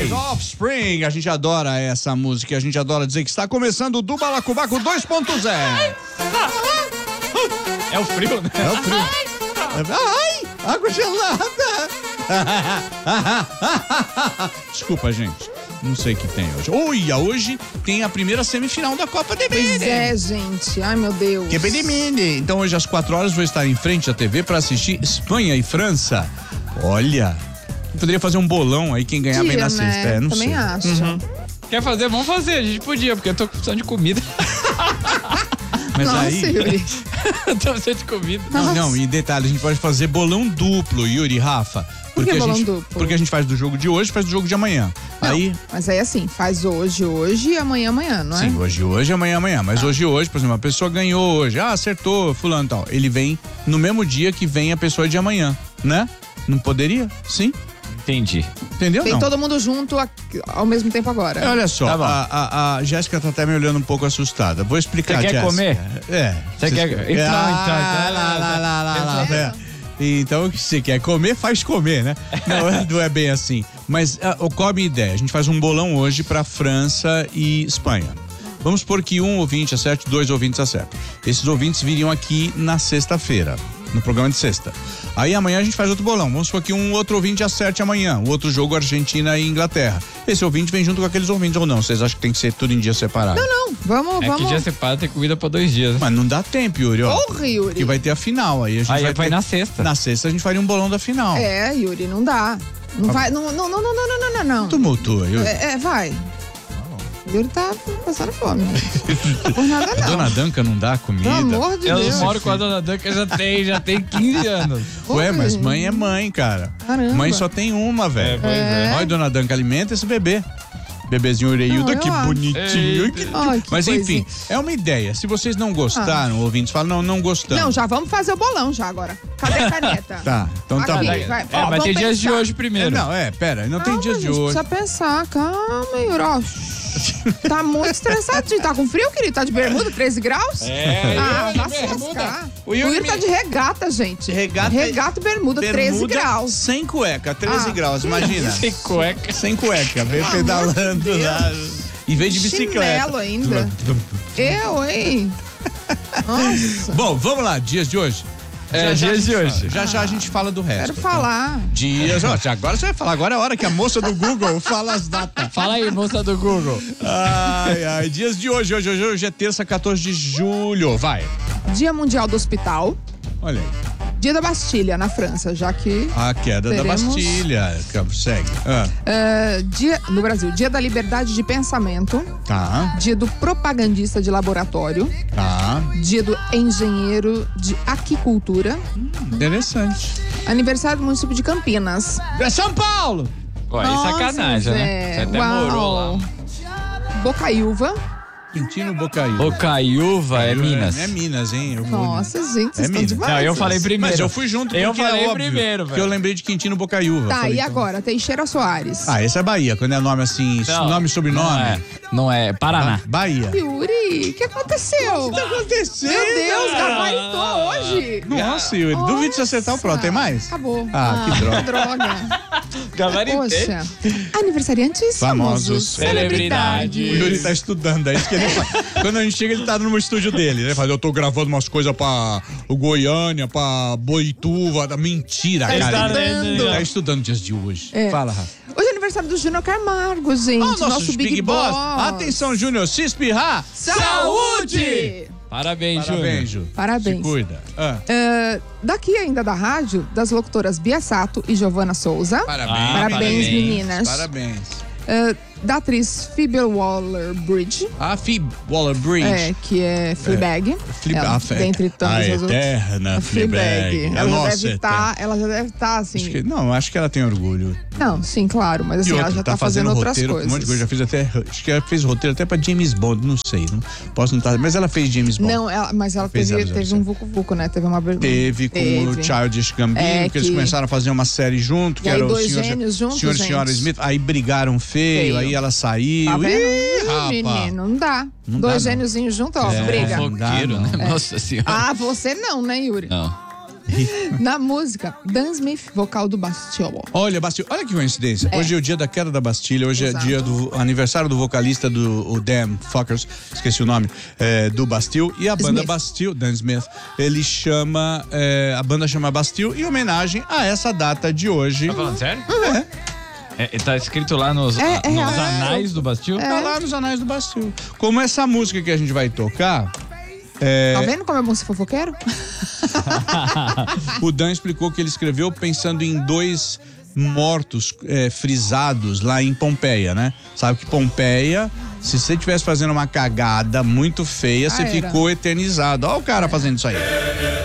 Boys, Offspring. A gente adora essa música, a gente adora dizer que está começando o do Balacobaco 2.0. É o frio, né? É o frio. Ai, água gelada. Desculpa, gente. Não sei o que tem hoje. Hoje tem a primeira semifinal da Copa de Mini. Pois é, gente. Ai, meu Deus. Copa de Mini. Então hoje às 4 horas vou estar em frente à TV para assistir Espanha e França. Olha, eu poderia fazer um bolão aí, quem ganhar bem na sexta. Não Também sei. acho. Quer fazer? Vamos fazer. A gente podia, porque eu tô precisando de comida. Mas Nossa, aí... Yuri. Eu tô precisando de comida. Não, e detalhe, a gente pode fazer bolão duplo, Yuri e Rafa. Por que a bolão gente, duplo? Porque a gente faz do jogo de hoje, faz do jogo de amanhã. Não, Aí, mas aí assim, faz hoje e amanhã, não é? sim, hoje, amanhã. Mas hoje, por exemplo, a pessoa ganhou hoje, acertou, fulano e tal. Ele vem no mesmo dia que vem a pessoa de amanhã, né? Não poderia? Sim. Entendi. Entendeu? Tem não? todo mundo junto ao mesmo tempo agora. Olha só, Tá bom. a Jéssica tá até me olhando um pouco assustada. Vou explicar, Você quer Jéssica. comer? É. Você quer... Então. Lá. Então, se você quer comer, faz comer, né? Não é bem assim. Mas qual a minha ideia? A gente faz um bolão hoje pra França e Espanha. Vamos supor que um ouvinte acerte, 2 ouvintes acertam. Esses ouvintes viriam aqui na sexta-feira, no programa de sexta. Aí amanhã a gente faz outro bolão. Vamos supor que um outro ouvinte acerte amanhã. O outro jogo, Argentina e Inglaterra. Esse ouvinte vem junto com aqueles ouvintes ou não? Vocês acham que tem que ser tudo em dia separado? Não, vamos. É que dia separado tem comida pra 2 dias. Mas não dá tempo, Yuri. Porra, Yuri. Que vai ter a final. Aí a gente Aí vai na sexta. Na sexta a gente faria um bolão da final. É, Yuri, não dá. Não vai, não. Tumultua, Yuri. Vai. Yuri tá passando fome. Por nada não. Dona Danca não dá comida. Pelo amor de Eu Deus. moro com a dona Danca já tem 15 anos. Ué, mas Porra, mãe é mãe, cara. Caramba. Mãe só tem uma, velho. Pois é. Olha, Dona Danca, alimenta esse bebê. Bebezinho orelhudo, Não, que eu acho. bonitinho. Eita. Ai, que Mas enfim, coisinha. é uma ideia. Se vocês não gostaram, ouvintes falam, não gostamos. Não, já vamos fazer o bolão já agora. Cadê a caneta? Tá, então tá Aqui, bom. vai. É, Ó, mas tem vamos dias de pensar. hoje primeiro. Pera, não tem Calma, dias de gente, hoje. precisa pensar. Calma, Yuri. Ó, tá muito estressadinho. Tá com frio, querido? Tá de bermuda, 13 graus? Vai se lascar. O O Yuri Yuri tá de regata, gente. Regata e bermuda, 13 graus. Sem cueca, 13 graus, imagina. Sem cueca. Sem cueca, veio Pelo pedalando amor de lá. E veio de bicicleta. Chinelo ainda. Eu, hein? Nossa. Bom, vamos lá, dias de hoje. Dias de hoje. Já a gente fala do resto. Quero falar. Dias, agora você vai falar, agora é a hora que a moça do Google fala as datas. Fala aí, moça do Google. Ai, dias de hoje é terça, 14 de julho, vai. Dia Mundial do Hospital. Olha aí, Dia da Bastilha, na França, já que... a queda Teremos- da Bastilha, segue. No Brasil, Dia da Liberdade de Pensamento. Tá, Dia do Propagandista de Laboratório. tá, Dia do Engenheiro de Aquicultura. interessante. Aniversário do município de Campinas. É São Paulo! Ó, aí sacanagem, né? Você até morou lá. Bocaiúva. Quintino Bocaiúva. Bocaiúva é Minas. É Minas, hein? Nossa, gente, vocês estão Minas. demais. Não, eu falei primeiro. Mas eu fui junto porque Eu falei é óbvio, primeiro, porque eu velho. lembrei de Quintino Bocaiúva. Tá, Falei, e então- agora? Teixeira Soares. Esse é Bahia, quando é nome assim, nome e sobrenome. Não é Paraná. Bahia. Yuri, o que aconteceu? O que aconteceu? Meu Deus, gabaritou hoje. Nossa, Yuri, duvido de acertar o próximo. Tem mais? Acabou. Que droga. droga. Gabaritei. Poxa. Aniversariantes Famosos. Celebridades. O Yuri tá estudando, é isso que ele faz. Quando a gente chega, ele tá no estúdio dele, né? Fala, eu tô gravando umas coisas pra o Goiânia, pra Boituva. Mentira, Tá cara. estudando. Tá estudando dias de hoje. É. Fala, Rafa. Hoje é aniversário do Júnior Camargo, gente. Nosso Big Boss. Boss. Atenção, Júnior, se espirrar, Saúde! Parabéns, parabéns, Júnior. Ju. Parabéns. Se cuida. Daqui ainda da rádio, das locutoras Bia Sato e Giovana Souza. Parabéns. Parabéns, meninas. Parabéns. Da atriz Phoebe Waller-Bridge. A Phoebe Waller-Bridge. Que é Fleabag. Ela, dentre tantas a as outras. eterna Fleabag. Ela já deve estar assim. Acho que ela tem orgulho. Não, sim, claro, mas assim, E ela outra, já tá fazendo outras roteiro, coisas. Um monte de coisa. Já fez acho que ela fez roteiro até pra James Bond, não sei. Não posso não estar. Mas ela fez James Bond. Não, mas ela Fez teve 007. um vucu-vucu, né? Teve uma Teve com o Childish Gambino, que eles começaram a fazer uma série junto, que E aí, era o dois Senhor, gênios juntos, Senhor e Senhora gente. Smith. Aí brigaram feio, aí ela saiu. Tá vendo? Ih, rapaz. Menino, não dá. Não dá, Dois não. gêniozinhos juntos, ó, briga. Fofoqueiro, Não né? dá, Nossa senhora. Ah, você não, né, Yuri? Não. Na música, Dan Smith, vocal do Bastille. Olha, Bastille, olha que coincidência. Hoje é o dia da queda da Bastilha, hoje Exato. é dia do aniversário do vocalista do Damn Fuckers, esqueci o nome, do Bastille. E a banda Smith. Bastille, Dan Smith, ele chama, a banda chama Bastille em homenagem a essa data de hoje. Tá falando sério? É. Tá escrito lá nos anais do Bastille? Tá lá nos anais do Bastille. Como essa música que a gente vai tocar, Tá vendo como é bom ser fofoqueiro? o Dan explicou que ele escreveu pensando em 2 mortos frisados lá em Pompeia, né? Sabe que Pompeia, se você estivesse fazendo uma cagada muito feia, você era. ficou eternizado. Olha o cara fazendo isso aí.